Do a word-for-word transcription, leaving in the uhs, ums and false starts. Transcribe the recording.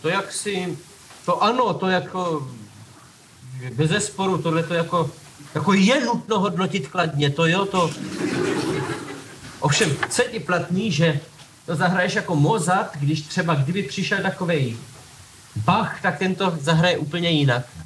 to jak si, to ano, to jako, bezesporu, tohle to jako, jako je nutno hodnotit kladně, to jo, to... Ovšem, co je ti platný, že to zahraješ jako Mozart, když třeba kdyby přišel takovej Bach, tak ten to zahraje úplně jinak.